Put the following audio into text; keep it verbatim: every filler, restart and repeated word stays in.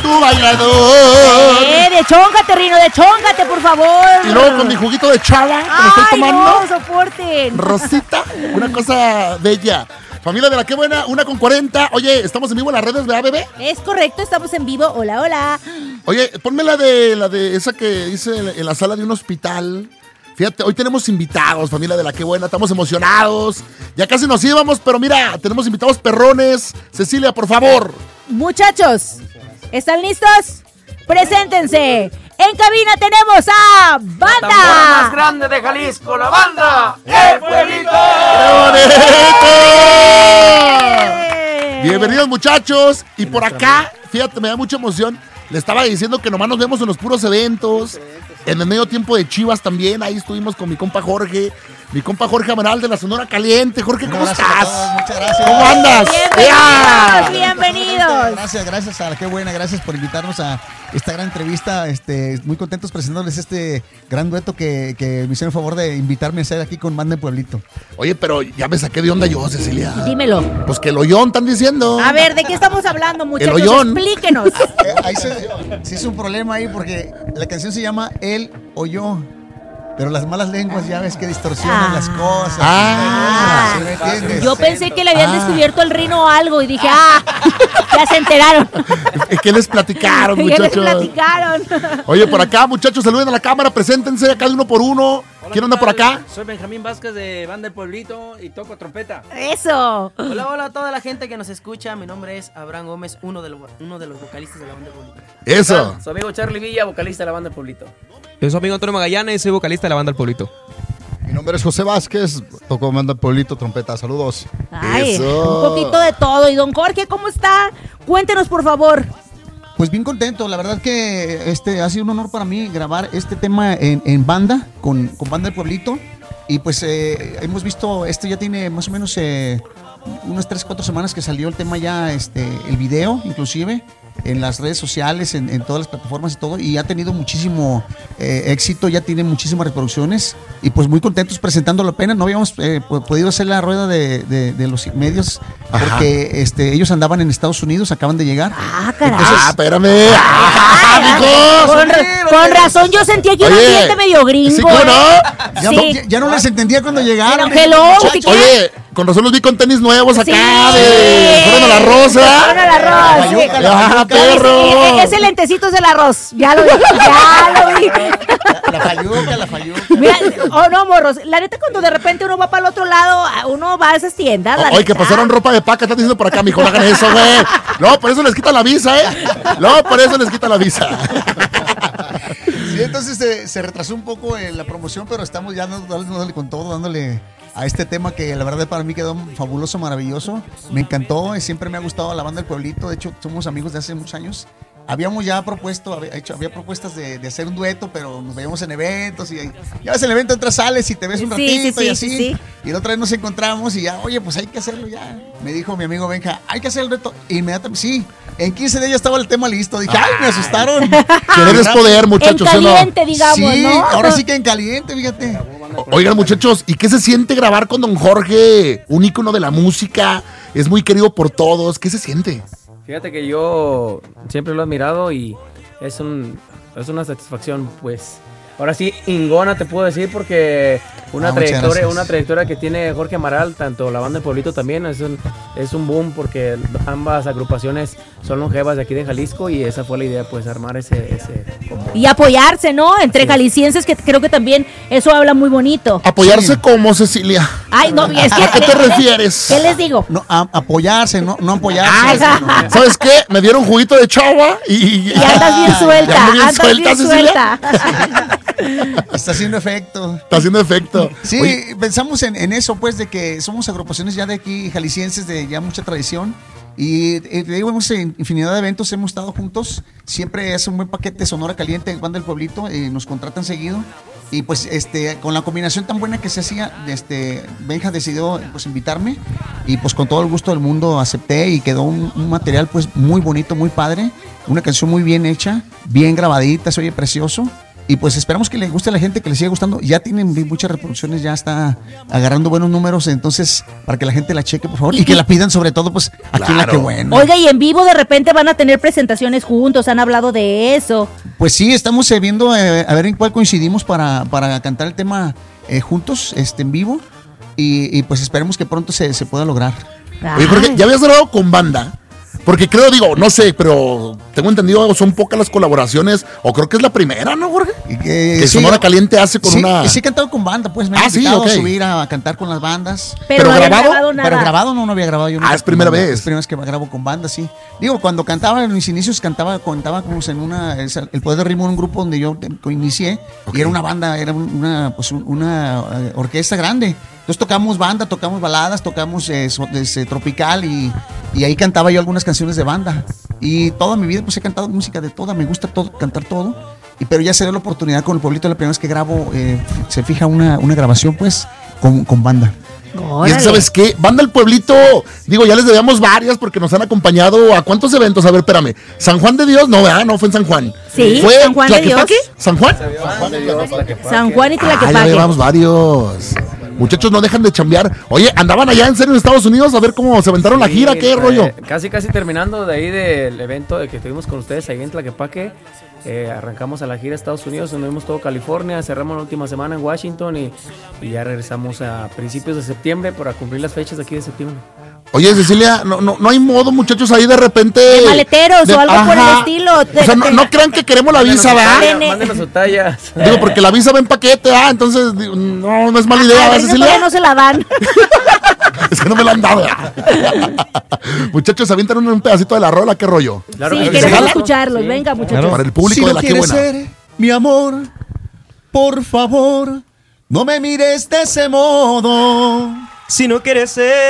tu bailador. Eh, dechóngate, Rino, dechóngate, por favor. Y luego con mi juguito de chava, que me estoy tomando. No, soporten. Rosita, una cosa bella. Familia de la Qué Buena, una con cuarenta. Oye, estamos en vivo en las redes, ¿verdad, bebé? Es correcto, estamos en vivo. Hola, hola. Oye, ponme la de, la de esa que dice en la sala de un hospital. Fíjate, hoy tenemos invitados, familia de la Qué Buena, estamos emocionados. Ya casi nos íbamos, pero mira, tenemos invitados perrones. Cecilia, por favor. Muchachos, ¿están listos? Preséntense. En cabina tenemos a Banda. La tambora más grande de Jalisco, la Banda El Pueblito. ¡Qué Bienvenidos, muchachos. Y por acá, fíjate, me da mucha emoción. Le estaba diciendo que nomás nos vemos en los puros eventos. En el medio tiempo de Chivas también. Ahí estuvimos con mi compa Jorge. Mi compa Jorge Amaral de la Sonora Caliente. Jorge, ¿cómo estás? Muchas gracias. ¿Cómo andas? Bienvenidos, bienvenidos. Gracias, gracias a la Qué Buena. Gracias por invitarnos a esta gran entrevista. Este, muy contentos presentándoles este gran dueto que, que me hicieron el favor de invitarme a hacer aquí con Banda El Pueblito. Oye, pero ya me saqué de onda yo, Cecilia. Dímelo. Pues que el hoyón están diciendo. A ver, ¿de qué estamos hablando, muchachos? El hoyón. Explíquenos. Eh, ahí se, se hizo un problema ahí porque la canción se llama El o Yo. Pero las malas lenguas ya ves que distorsionan Ah. las cosas. Ah. ¿Sí me entiendes? Yo pensé que le habían Ah. descubierto al Rino algo y dije, ah, ya se enteraron. ¿Qué les platicaron, Ya les muchachos? platicaron. Oye, por acá, muchachos, saluden a la cámara, preséntense acá de uno por uno. Hola, ¿Quién anda ¿qué por tal? acá? Soy Benjamín Vázquez de Banda El Pueblito y toco trompeta. Eso. Hola, hola a toda la gente que nos escucha. Mi nombre es Abraham Gómez, uno de, los, uno de los vocalistas de la Banda El Pueblito. Eso. Su amigo Charlie Villa, vocalista de la Banda El Pueblito. Yo soy amigo Antonio Magallanes, soy vocalista de la Banda El Pueblito. Mi nombre es José Vázquez, toco Banda El Pueblito, trompeta. Saludos. Ay, Eso. un poquito de todo. Y don Jorge, ¿cómo está? Cuéntenos, por favor. Pues bien contento, la verdad que este ha sido un honor para mí grabar este tema en, en banda, con, con Banda El Pueblito. Y pues eh, hemos visto, este ya tiene más o menos eh, unas tres, cuatro semanas que salió el tema ya, este, el video inclusive, en las redes sociales, en, en todas las plataformas y todo, y ha tenido muchísimo eh, éxito, ya tiene muchísimas reproducciones, y pues muy contentos presentándolo apenas. No habíamos eh, podido hacer la rueda de, de, de los medios, porque este, ellos andaban en Estados Unidos, acaban de llegar. Ah, caray. Ah, espérame. Ah, mijos. Con, con razón, yo sentía aquí un Oye, ambiente medio gringo. sí, ¿cómo no? ¿eh? Ya, Sí. no, ya, ya no les entendía cuando llegaron. Pero hello, muchachos. ¿qué Oye, con razón los vi con tenis nuevos acá. Sí. De, fueron a la rosa. Fueron a la arroz. La yuca, la Ah, yuca. perro. E- e- Ese lentecito es el arroz. Ya lo vi. Ya lo vi. La fayuca, la fayuca. Mira, oh no, morros. La neta, cuando de repente uno va para el otro lado, uno va a esas tiendas. la Oye, que neta. pasaron ropa de paca, están diciendo por acá, mijo, no hagan eso, güey. No, por eso les quita la visa, ¿eh? No, por eso les quita la visa. Sí, entonces se, se retrasó un poco eh, la promoción, pero estamos ya dándole, dándole con todo, dándole a este tema que la verdad para mí quedó fabuloso, maravilloso. Me encantó, eh, siempre me ha gustado la Banda El Pueblito. De hecho, somos amigos de hace muchos años. Habíamos ya propuesto, había, hecho, había propuestas de, de hacer un dueto, pero nos veíamos en eventos y ya ves el evento, entras, sales y te ves un Sí, ratito sí, y sí, así. sí, sí. Y la otra vez nos encontramos y ya, oye, pues hay que hacerlo ya. Me dijo mi amigo Benja, hay que hacer el reto. Inmediatamente, sí, en quince días ya estaba el tema listo. Dije, ay, me asustaron. Querer es poder, En muchachos, ¿sí o no? caliente, digamos, Sí, ¿no? ahora sí que en caliente, fíjate. Oigan, muchachos, ¿y qué se siente grabar con don Jorge? Un ícono de la música, es muy querido por todos. ¿Qué se siente? Fíjate que yo siempre lo he admirado y es, un, es una satisfacción, pues. Ahora sí, ingona te puedo decir porque una Ah, muchas trayectoria gracias. una trayectoria que tiene Jorge Amaral, tanto la Banda El Pueblito también, es un, es un boom porque ambas agrupaciones son longevas de aquí de Jalisco y esa fue la idea, pues armar ese... ese como- Y apoyarse, ¿no? Entre jaliscienses, que creo que también eso habla muy bonito. Apoyarse Sí. como, Cecilia. Ay, no, es que. ¿A qué te refieres? ¿Qué les digo? No, a- apoyarse, no, no apoyarse. Ay, sino- ¿Sabes qué? Me dieron juguito de chava y... Y andas bien suelta, Ya ando bien andas suelta, bien Cecilia. suelta. Está haciendo efecto. Está haciendo efecto. Sí, Oye, pensamos en, en eso, pues, de que somos agrupaciones ya de aquí, jaliscienses, de ya mucha tradición. Y eh, te digo, hemos en infinidad de eventos, hemos estado juntos. Siempre es un buen paquete Sonora Caliente, Banda del Pueblito, eh, nos contratan seguido. Y pues este con la combinación tan buena que se hacía, este Benja decidió pues invitarme y pues con todo el gusto del mundo acepté y quedó un, un material pues muy bonito, muy padre, una canción muy bien hecha, bien grabadita, se oye precioso. Y pues esperamos que le guste a la gente, que le siga gustando. Ya tienen muchas reproducciones, ya está agarrando buenos números. Entonces, para que la gente la cheque, por favor. Y que la pidan sobre todo, pues, aquí en La Que Buena. Oiga, y en vivo de repente van a tener presentaciones juntos, han hablado de eso. Pues sí, estamos eh, viendo eh, a ver en cuál coincidimos para, para cantar el tema eh, juntos, este, en vivo. Y, y pues esperemos que pronto se, se pueda lograr. Oye, Jorge, ¿ya habías grabado con banda? Porque creo, digo, no sé, pero tengo entendido son pocas las colaboraciones, o creo que es la primera, ¿no, Jorge? Y que sí, Sonora Caliente hace con sí, una... Sí, he cantado con banda, pues me ah, han sí, invitado okay. a subir a, a cantar con las bandas. Pero, ¿Pero no habían grabado? grabado nada. Pero grabado no, no había grabado yo. Ah, es primera vez. Es primera vez que grabo con banda, sí. Digo, cuando cantaba en mis inicios, cantaba, cantaba como en una, el Poder de Ritmo, un grupo donde yo inicié, okay. Y era una banda, era una, pues una uh, orquesta grande. Entonces tocamos banda, tocamos baladas, tocamos eh, so, eh, tropical y, y ahí cantaba yo algunas canciones de banda. Y toda mi vida pues he cantado música de toda, me gusta todo, cantar todo. Y, pero ya se dio la oportunidad con el Pueblito, la primera vez que grabo, eh, se fija una, una grabación pues con, con banda. Órale. Y ¿sabes qué? Banda El Pueblito, digo, ya les debíamos varias porque nos han acompañado a cuántos eventos, a ver, espérame. San Juan de Dios, no, ¿verdad? No fue en San Juan. Sí, ¿Fue San Juan de Dios. ¿San Juan? San Juan de Dios, Tlaquepaque. San Juan y Tlaquepaque. Ah, ya llevamos varios. Muchachos, no dejan de chambear. Oye, ¿andaban allá en serio en Estados Unidos a ver cómo se aventaron sí, la gira? ¿Qué eh, rollo? Casi, casi terminando de ahí del evento que tuvimos con ustedes ahí en Tlaquepaque. Eh, arrancamos a la gira a Estados Unidos, donde vimos todo California, cerramos la última semana en Washington y, y ya regresamos a principios de septiembre para cumplir las fechas de aquí de septiembre. Oye, Cecilia, no, no, no hay modo, muchachos, ahí de repente... De maleteros de, o algo ajá, por el estilo. O sea, no, no crean que queremos la visa, ¿verdad? Mándenos su talla. Digo, porque la visa va en paquete, ah, entonces, digo, no, no es mala idea, ¿verdad, Cecilia? No se la dan. Es que no me la han dado. Muchachos, avientan un, un pedacito de la rola, ¿qué rollo? Claro, sí, queremos escucharlos, sí. Venga, muchachos. Claro. Para el público si de no La Que Buena. Ser, mi amor, por favor, no me mires de ese modo. Si no quieres ser